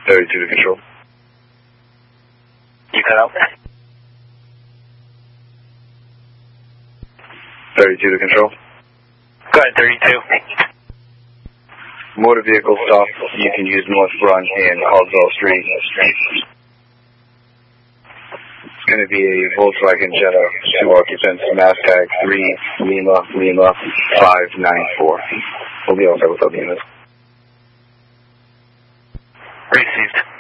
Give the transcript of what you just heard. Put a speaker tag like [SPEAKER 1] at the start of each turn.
[SPEAKER 1] 32 to control.
[SPEAKER 2] You cut out?
[SPEAKER 1] 32 to control.
[SPEAKER 2] Go ahead, 32.
[SPEAKER 1] Motor vehicle stop. You can use North Front and Caldwell Street. It's going to be a Volkswagen Jetta, 2 occupants, Mastag 3 Lima 594. We'll be all set with all the units.
[SPEAKER 2] Received.